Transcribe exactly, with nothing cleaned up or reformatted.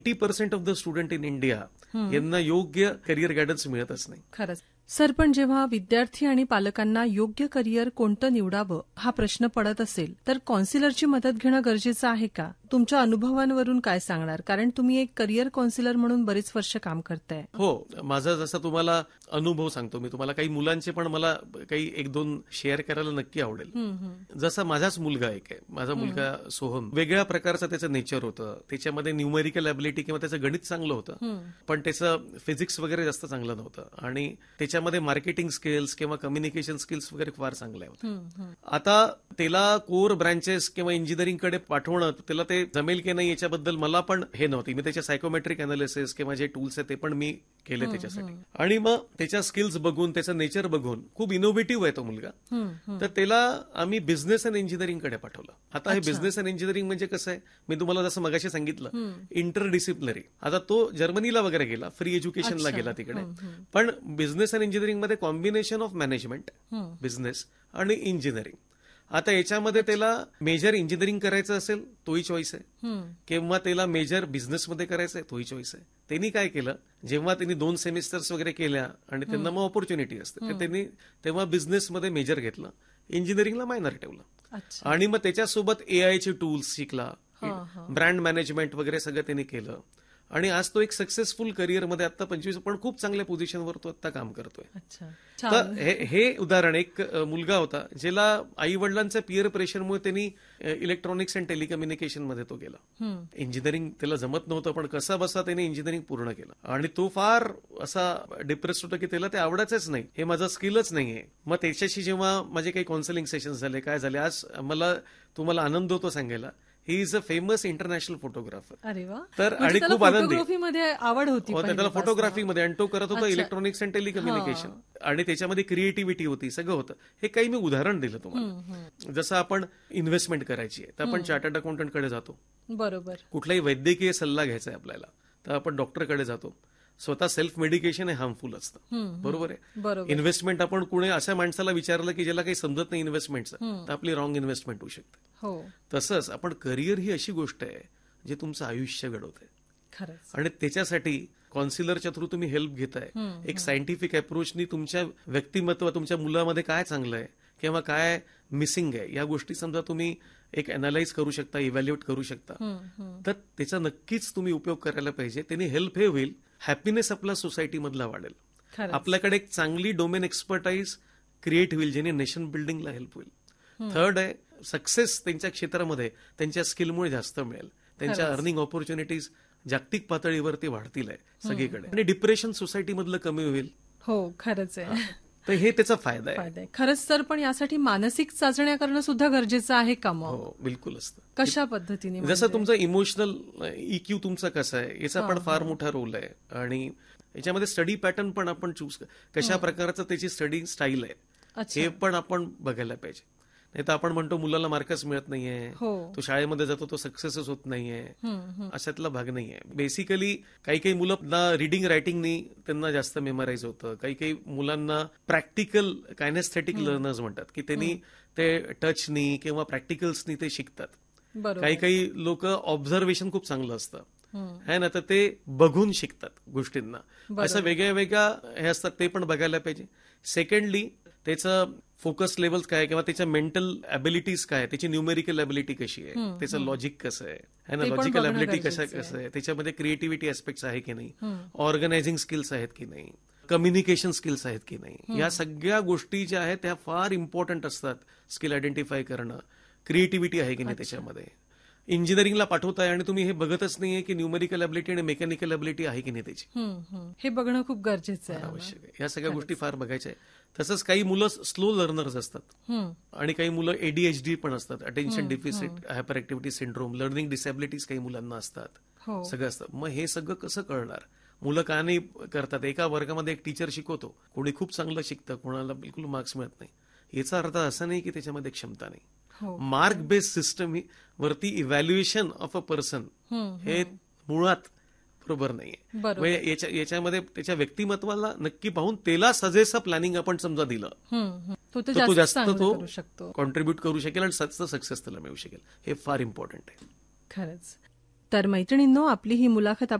Eighty percent of the student in India यांना योग्य career guidance मिळतच नाही. खरंच सर, पण जेव्हा विद्यार्थी आणि पालकांना योग्य करिअर कोणतं निवडावं हा प्रश्न पडत असेल तर कॉन्सिलरची मदत घेणं गरजेचं आहे का? तुमच्या अनुभवांवरून काय सांगणार? कारण तुम्ही एक करिअर कॉन्सिलर म्हणून बरीच वर्ष काम करताय. हो, माझा जसा तुम्हाला अनुभव सांगतो मी तुम्हाला. काही मुलांचे पण मला काही एक दोन शेअर करायला नक्की आवडेल. जसा माझाच मुलगा एक आहे, माझा मुलगा सोहम. वेगळ्या प्रकारचं त्याचं नेचर होतं. त्याच्यामध्ये न्यूमेरिकल ॲबिलिटी किंवा त्याचं गणित चांगलं होतं, पण त्याचं फिजिक्स वगैरे जास्त चांगलं नव्हतं आणि त्याच्यामध्ये मार्केटिंग स्किल्स किंवा कम्युनिकेशन स्किल्स वगैरे फार चांगले होते. आता त्याला कोर ब्रांचेस किंवा इंजिनिअरिंगकडे पाठवणं, त्याला ते जमेल की नाही याच्याबद्दल मला पण हे नव्हती. मी त्याच्या सायकोमेट्रिक अनालिसिस किंवा जे टूल्स आहेत ते पण मी केले त्याच्यासाठी. आणि मग त्याच्या स्किल्स बघून, त्याचं नेचर बघून, खूप इनोव्हेटिव्ह आहे तो मुलगा, तर त्याला आम्ही बिझनेस अँड इंजिनिअरिंगकडे पाठवलं. आता हे बिझनेस अँड इंजिनिअरिंग म्हणजे कसं आहे, मी तुम्हाला जसं मगाशी सांगितलं, इंटरडिसिप्लिनरी. आता तो जर्मनीला वगैरे गेला, फ्री एज्युकेशनला गेला तिकडे, पण बिझनेस अँड इंजिनिअरिंगमध्ये कॉम्बिनेशन ऑफ मॅनेजमेंट, बिझनेस आणि इंजिनिअरिंग. आता याच्यामध्ये त्याला मेजर इंजिनिअरिंग करायचं असेल तोही चॉईस आहे, किंवा त्याला मेजर बिझनेसमध्ये करायचं आहे तोही चॉईस आहे. त्यांनी काय केलं, जेव्हा त्यांनी दोन सेमिस्टर्स वगैरे केल्या आणि त्यांना मग ऑपॉर्च्युनिटी असते, तर त्यांनी तेव्हा बिझनेसमध्ये मेजर घेतलं, इंजिनिअरिंगला मायनर ठेवलं, आणि मग त्याच्यासोबत एआयचे टूल्स शिकला, ब्रँड मॅनेजमेंट वगैरे सगळं त्यांनी केलं. आणि आज तो एक सक्सेसफुल करिअरमध्ये आता पंचवीस पण खूप चांगल्या पोझिशनवर तो आता काम करतोय. तर हे हे उदाहरण, एक मुलगा होता ज्याला आई वडिलांच्या पिअर प्रेशरमुळे त्यांनी इलेक्ट्रॉनिक्स अँड टेलिकम्युनिकेशन मध्ये तो गेला. इंजिनिअरिंग त्याला जमत नव्हतं, पण कसा बसा त्याने इंजिनिअरिंग पूर्ण केलं. आणि तो फार असा डिप्रेस्ड होता की त्याला ते आवडायचंच नाही, हे माझं स्किलच नाहीये. मग त्याच्याशी जेव्हा माझे काही काउन्सिलिंग सेशन्स झाले, काय झाले, आज मला तुम्हाला आनंद होतो सांगायला, he is a famous international photographer. अरे वा. तर आणि खूप आनंदी, फोटोग्राफीमध्ये आवड होती त्याला फोटोग्राफीमध्ये, आणि तो करत होता इलेक्ट्रॉनिक्स अँड टेलिकम्युनिकेशन, आणि त्याच्यामध्ये क्रिएटिव्हिटी होती, सगळं होतं. हे काही मी उदाहरण दिलं तुम्हाला. जसं आपण इन्व्हेस्टमेंट करायची आहे तर आपण चार्टर्ड अकाउंटंटकडे जातो, बरोबर. कुठलाही वैद्यकीय सल्ला घ्यायचा आहे आपल्याला तर आपण डॉक्टरकडे जातो. स्वतः सेल्फ मेडिकेशन हे हार्मफुल असतं, बरोबर आहे. इन्व्हेस्टमेंट आपण कुणी अशा माणसाला विचारलं की ज्याला काही समजत नाही इन्व्हेस्टमेंटचं, तर आपली रॉंग इन्व्हेस्टमेंट होऊ शकते. तसंच आपण करिअर ही अशी गोष्ट आहे जे तुमचं आयुष्य घडवते, आणि त्याच्यासाठी कॉन्सिलरच्या थ्रू तुम्ही हेल्प घेताय. एक सायंटिफिक अप्रोचनी तुमच्या व्यक्तिमत्व, तुमच्या मुलामध्ये काय चांगलं आहे किंवा काय मिसिंग आहे, या गोष्टी समजा तुम्ही एक अनालाइज करू शकता, इव्हॅल्युएट करू शकता, तर त्याचा नक्कीच तुम्ही उपयोग करायला पाहिजे. त्यांनी हेल्प हे होईल, हॅपीनेस आपल्या सोसायटीमधला वाढेल, आपल्याकडे एक चांगली डोमेन एक्सपर्टाईज क्रिएट होईल, ज्याने नेशन बिल्डिंगला हेल्प होईल. थर्ड आहे, सक्सेस त्यांच्या क्षेत्रामध्ये त्यांच्या स्किलमुळे जास्त मिळेल, त्यांच्या अर्निंग ऑपॉर्च्युनिटीज जागतिक पातळीवरती वाढतील आहे सगळीकडे, आणि डिप्रेशन सोसायटीमधलं कमी होईल. हो, खरंच आहे. तर हे त्याचा फायदा आहे. खरंच सर, पण यासाठी मानसिक चाचण्या करणं सुद्धा गरजेचं आहे का? मग हो, बिलकुल असतं. कशा पद्धतीने? जसं तुमचं इमोशनल इक्यू तुमचा कसा आहे याचा पण फार मोठा रोल आहे, आणि याच्यामध्ये स्टडी पॅटर्न पण आपण चूज, कशा प्रकारचं त्याची स्टडी स्टाईल आहे हे पण आपण बघायला पाहिजे. नाही तर आपण म्हणतो मुलाला मार्कच मिळत नाहीये, तो शाळेमध्ये जातो तो सक्सेसच होत नाहीये, अशातला भाग नाहीये. बेसिकली काही काही मुलं रिडिंग रायटिंगनी त्यांना जास्त मेमराईज होतं, काही काही मुलांना प्रॅक्टिकल कायनेस्थेटिक लर्नर्स म्हणतात की त्यांनी ते टचनी किंवा प्रॅक्टिकल्सनी ते शिकतात. काही काही लोक ऑब्झर्वेशन खूप चांगलं असतं है ना, तर ते बघून शिकतात गोष्टींना. असं वेगळ्या वेगळ्या हे असतात, ते पण बघायला पाहिजे. सेकंडली त्याचं फोकस लेवल काय किंवा त्याच्या मेंटल अबिलिटीज काय, त्याची न्यूमेरिकल अबिलिटी कशी आहे, त्याचं लॉजिक कसं आहे ना, लॉजिकल अबिलिटी कसं कसं आहे, त्याच्यामध्ये क्रिएटिव्हिटी ऍस्पेक्ट्स आहे की नाही, ऑर्गनायझिंग स्किल्स आहेत की नाही, कम्युनिकेशन स्किल्स आहेत की नाही, या सगळ्या गोष्टी ज्या आहेत त्या फार इम्पॉर्टंट असतात. स्किल आयडेंटिफाय करणं, क्रिएटिव्हिटी आहे की नाही त्याच्यामध्ये. इंजिनिअरिंगला पाठवताय आणि तुम्ही हे बघतच नाहीये की न्यूमेरिकल अबिलिटी आणि मेकॅनिकल अबिलिटी आहे की नाही त्याची, हे बघणं खूप गरजेचं आहे, आवश्यक आहे. या सगळ्या गोष्टी फार बघायच्या आहे. तसंच काही मुलं स्लो लर्नर्स असतात आणि काही मुलं एडीएचडी पण असतात, attention deficit hyper activity syndrome, learning disabilities काही मुलांना असतात, सगळं असतं. मग हे सगळं कसं कळणार, मुलं का नाही करतात? एका वर्गामध्ये एक टीचर शिकवतो, कोणी खूप चांगलं शिकतं, कोणाला बिलकुल मार्क्स मिळत नाही. याचा अर्थ असा नाही की त्याच्यामध्ये क्षमता नाही. मार्क बेस्ड सिस्टम वरती इव्हॅल्युएशन ऑफ अ पर्सन हे मुळात बरोबर नाहीये. याच्यामध्ये त्याच्या व्यक्तिमत्वाला नक्की पाहून त्याला सजेस्ट प्लॅनिंग आपण समजा दिलं तर तो जास्त तो कॉन्ट्रीब्युट करू शकेल आणि सक्सेस त्याला मिळू शकेल. हे फार इम्पॉर्टंट आहे. खरंच. तर मैत्रिणींनो, आपली ही मुलाखत